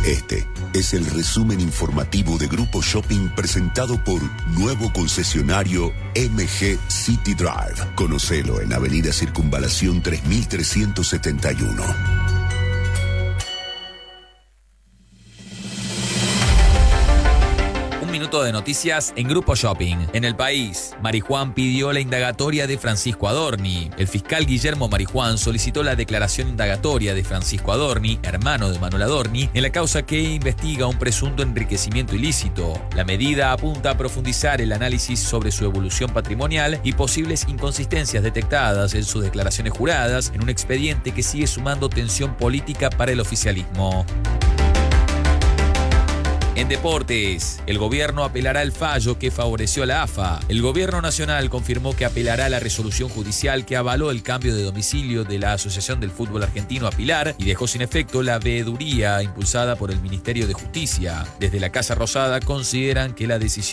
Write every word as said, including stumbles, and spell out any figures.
Este es el resumen informativo de Grupo Shopping presentado por nuevo concesionario M G City Drive. Conocelo en Avenida Circunvalación tres mil trescientos setenta y uno. De noticias en Grupo Shopping. En el país, Marijuán pidió la indagatoria de Francisco Adorni. El fiscal Guillermo Marijuán solicitó la declaración indagatoria de Francisco Adorni, hermano de Manuel Adorni, en la causa que investiga un presunto enriquecimiento ilícito. La medida apunta a profundizar el análisis sobre su evolución patrimonial y posibles inconsistencias detectadas en sus declaraciones juradas en un expediente que sigue sumando tensión política para el oficialismo. En deportes, el gobierno apelará al fallo que favoreció a la A F A. El gobierno nacional confirmó que apelará a la resolución judicial que avaló el cambio de domicilio de la Asociación del Fútbol Argentino a Pilar y dejó sin efecto la veeduría impulsada por el Ministerio de Justicia. Desde la Casa Rosada consideran que la decisión